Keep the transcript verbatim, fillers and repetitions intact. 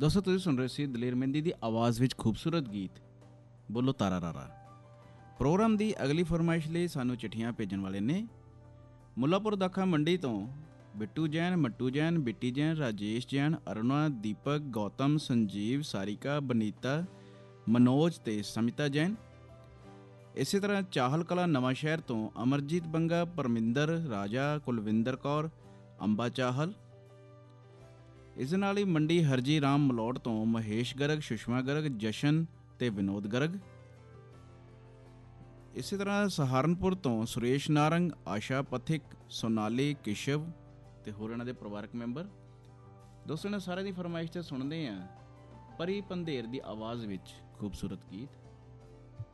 ਦੋਸਤੋ ਤੁਸੀਂ ਸੁਣ ਰਹੇ ਸੀ ਦਲੇਰ ਮਹਿੰਦੀ ਦੀ ਆਵਾਜ਼ ਵਿੱਚ ਖੂਬਸੂਰਤ ਗੀਤ ਬੋਲੋ ਤਾਰਾ ਰਾਰਾ। ਪ੍ਰੋਗਰਾਮ ਦੀ ਅਗਲੀ ਫਰਮਾਇਸ਼ ਲਈ ਸਾਨੂੰ ਚਿੱਠੀਆਂ ਭੇਜਣ ਵਾਲੇ ਨੇ ਮੁੱਲਾਪੁਰ ਦਾਖਾ ਮੰਡੀ ਤੋਂ ਬਿੱਟੂ ਜੈਨ, ਮੱਟੂ ਜੈਨ, ਬਿੱਟੀ ਜੈਨ, ਰਾਜੇਸ਼ ਜੈਨ, ਅਰੁਣਾ, ਦੀਪਕ, ਗੌਤਮ, ਸੰਜੀਵ, ਸਾਰਿਕਾ, ਬਨੀਤਾ, ਮਨੋਜ ਤੇ ਸਮਿਤਾ ਜੈਨ। ਇਸੇ ਤਰ੍ਹਾਂ ਚਾਹਲ ਕਲਾ ਨਵਾਂ ਸ਼ਹਿਰ ਤੋਂ ਅਮਰਜੀਤ ਬੰਗਾ, ਪਰਮਿੰਦਰ, ਰਾਜਾ, ਕੁਲਵਿੰਦਰ ਕੌਰ, ਅੰਬਾ ਚਾਹਲ। ਇਸ ਦੇ ਨਾਲ ਹੀ ਮੰਡੀ ਹਰਜੀ ਰਾਮ ਮਲੋਟ ਤੋਂ ਮਹੇਸ਼ ਗਰਗ, ਸੁਸ਼ਮਾ ਗਰਗ, ਜਸ਼ਨ ਤੇ ਵਿਨੋਦ ਗਰਗ। ਇਸੇ ਤਰ੍ਹਾਂ ਸਹਾਰਨਪੁਰ ਤੋਂ ਸੁਰੇਸ਼ ਨਾਰੰਗ, ਆਸ਼ਾ ਪਥਿਕ, ਸੋਨਾਲੀ, ਕਿਸ਼ਵ ਤੇ ਹੋਰ ਇਹਨਾਂ ਦੇ ਪਰਿਵਾਰਕ ਮੈਂਬਰ। ਦੋਸਤੋ ਨੇ ਸਾਰਿਆਂ ਦੀ ਫਰਮਾਇਸ਼ ਤੇ ਸੁਣਦੇ ਹਾਂ ਪਰੀ ਪੰਧੇਰ ਦੀ ਆਵਾਜ਼ ਵਿੱਚ ਖੂਬਸੂਰਤ ਗੀਤ